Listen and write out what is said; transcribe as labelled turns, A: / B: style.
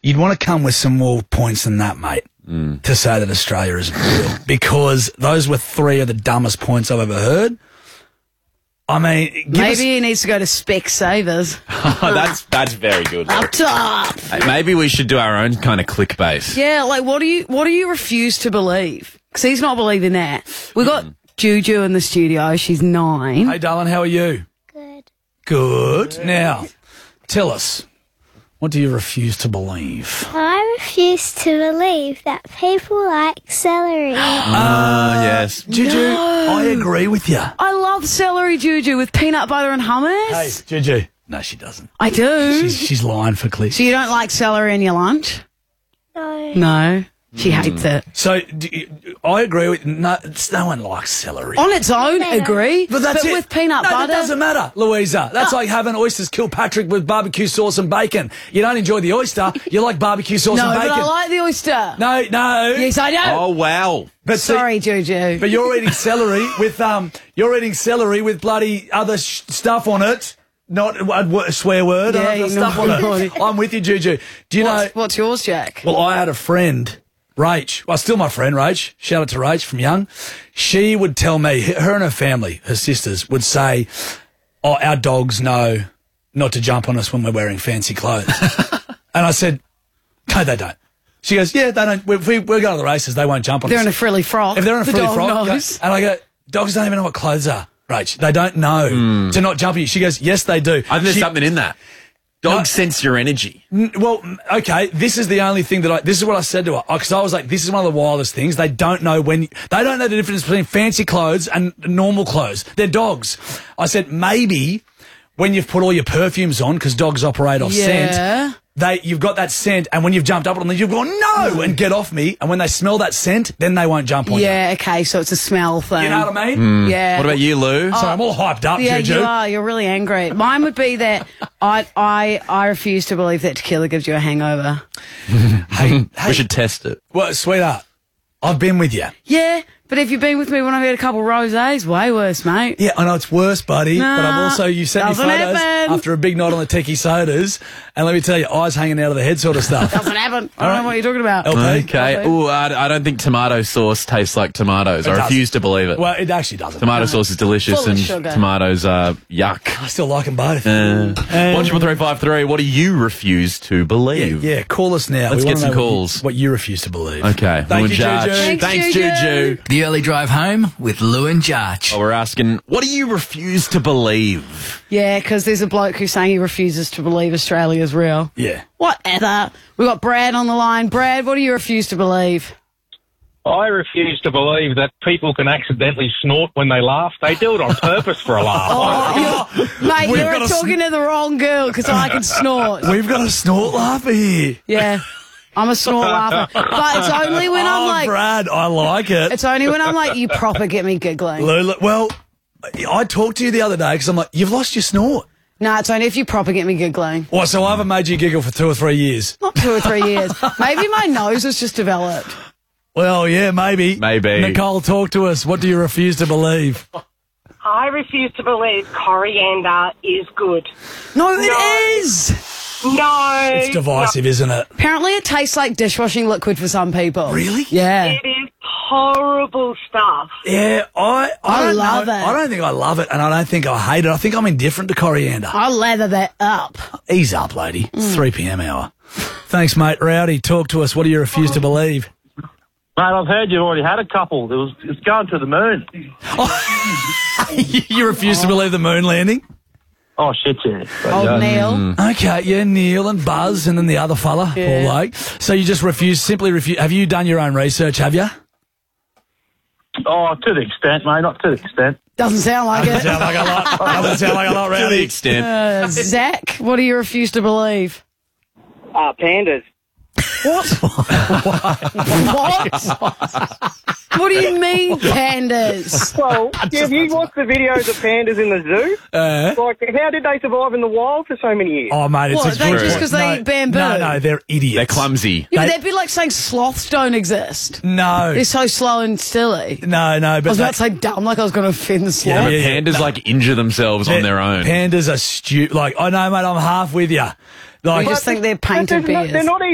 A: you'd want to come with some more points than that, mate, to say that Australia isn't real. Because those were 3 of the dumbest points I've ever heard. I mean,
B: maybe he needs to go to Specsavers.
C: That's very good.
B: Up top.
C: Hey, maybe we should do our own kind of clickbait.
B: Yeah, like what do you refuse to believe? Because he's not believing that. We've got Juju in the studio. She's 9.
A: Hey, darling, how are you?
D: Good.
A: Good. Now, tell us, what do you refuse to believe?
D: I refuse to believe that people like celery.
C: Yes.
A: Juju, I agree with you.
B: I love celery, Juju, with peanut butter and hummus.
A: Hey, Juju. No, she doesn't.
B: I do.
A: She's lying for clicks.
B: So you don't like celery in your lunch?
D: No.
B: No. She hates it.
A: So, I agree with... No one likes celery.
B: On its own, agree.
A: But that's it.
B: with peanut butter.
A: That doesn't matter, Louisa. That's like having oysters Kilpatrick with barbecue sauce and bacon. You don't enjoy the oyster, you like barbecue sauce and bacon.
B: No, but I like the oyster.
A: No.
B: Yes, I do.
C: Oh, wow.
A: But
B: Sorry, Juju.
A: But you're eating celery with bloody other stuff on it. Not a swear word.
B: Yeah,
A: stuff on it. I'm with you, Juju. Do you know...
B: What's yours, Jack?
A: Well, I had a friend... Rach, well, still my friend, Rach. Shout out to Rach from Young. She would tell me, her and her family, her sisters, would say, oh, our dogs know not to jump on us when we're wearing fancy clothes. And I said, no, they don't. She goes, yeah, they don't. If we're going to the races, they won't jump on us.
B: They're in a frilly frock.
A: If they're in a frilly frock.
B: Knows.
A: And I go, dogs don't even know what clothes are, Rach. They don't know to not jump on you. She goes, yes, they do.
C: I think there's something in that. Dogs sense your energy.
A: Well, okay, this is the only thing this is what I said to her, because I was like, this is one of the wildest things. They don't know they don't know the difference between fancy clothes and normal clothes. They're dogs. I said, maybe when you've put all your perfumes on, because dogs operate off scent, you've got that scent, and when you've jumped up on them, you've gone, no, and get off me, and when they smell that scent, then they won't jump on you.
B: Yeah, okay, so it's a smell thing.
A: You know what I mean?
B: Yeah.
C: What about you, Lou?
A: So I'm all hyped up,
B: Yeah,
A: Juju.
B: you are. You're really angry. Mine would be that I refuse to believe that tequila gives you a hangover.
A: Hey,
C: We should test it.
A: well, sweetheart, I've been with you.
B: Yeah, but if you've been with me when I've had a couple of rosés, way worse, mate.
A: Yeah, I know it's worse, buddy, but I've also, you sent me
B: doesn't
A: photos
B: happen.
A: after a big night on the tiki sodas, and let me tell you, eyes hanging out of the head sort of stuff.
B: Doesn't happen. I don't know what you're talking about.
A: LP?
C: Okay. Ooh, I don't think tomato sauce tastes like tomatoes. I
A: does.
C: refuse to believe it.
A: Well, it actually doesn't.
C: Tomato sauce is delicious
B: Full of
C: and
B: sugar.
C: tomatoes are yuck.
A: I still like them both.
C: 1-353, what do you refuse to believe?
A: Yeah, call us now.
C: Let's
A: We
C: get
A: wanna
C: some
A: know
C: calls.
A: What you refuse to believe.
C: Okay.
A: Thank
C: Lou
A: you,
C: and
A: Juju.
C: Jarch.
B: Thanks,
C: Juju.
E: The early drive home with Lou and Jarch.
C: Well, we're asking, what do you refuse to believe?
B: Yeah, because there's a bloke who's saying he refuses to believe Australia's real.
A: Yeah.
B: Whatever. We've got Brad on the line. Brad, what do you refuse to believe?
F: I refuse to believe that people can accidentally snort when they laugh. They do it on purpose for a laugh.
B: Mate,
A: We've
B: you're
A: got a
B: talking to the wrong girl because I can snort.
A: We've got a snort laugher here.
B: Yeah. I'm a snort laugher. But it's only when I'm like...
A: Brad, I like it.
B: It's only when I'm like, you proper get me giggling.
A: Lula, well, I talked to you the other day because I'm like, you've lost your snort.
B: No, it's only if you proper get me giggling.
A: Well, so I haven't made you giggle for 2 or 3 years.
B: Not 2 or 3 years. Maybe my nose has just developed.
A: Well, yeah, maybe.
C: Maybe.
A: Nicole, talk to us. What do you refuse to believe?
G: I refuse to believe coriander is good.
B: No, it is.
G: No.
A: It's divisive, isn't it?
B: Apparently it tastes like dishwashing liquid for some people.
A: Really?
B: Yeah.
G: It is horrible stuff.
A: Yeah, I don't
B: love
A: know.
B: it.
A: I don't think I love it, and I don't think I hate it. I think I'm indifferent to coriander.
B: I'll lather that up.
A: Ease up, lady. It's 3 p.m. hour. Thanks, mate. Rowdy, talk to us. What do you refuse to believe?
F: Mate, I've heard you've already had a couple. It's going to the moon.
A: You refuse to believe the moon landing?
F: Oh, shit, yeah.
B: Old Neil.
A: Okay, yeah, Neil and Buzz, and then the other fella,
B: Yeah.
A: Paul Lake. So you just simply refuse. Have you done your own research, have you?
F: Oh, to the extent, mate, not to the extent.
B: Doesn't sound like it.
A: Sound like a lot. Doesn't sound like a lot,
C: To the
A: Rowdy.
C: extent.
B: Zach, what do you refuse to believe?
G: Pandas.
B: What? What? What do you mean, pandas?
G: Well, have you watched the videos of pandas in the zoo? Like, how did they survive in the wild for so many years?
A: Oh, mate, it's
B: What,
A: a
B: they
A: good
B: just
A: point.
B: 'cause they eat bamboo?
A: No, they're idiots.
C: They're clumsy.
B: Yeah, but
A: They-
B: that'd be like saying sloths don't exist.
A: No.
B: They're so slow and silly.
A: No,
B: I
A: but
B: was about to say dumb, like I was going to offend the sloth.
C: Yeah, but
A: yeah.
C: pandas like injure themselves on their own.
A: Pandas are stupid. Like, I know, mate, I'm half with you. Like,
B: We just think they're painted
G: They're
B: bears.
G: not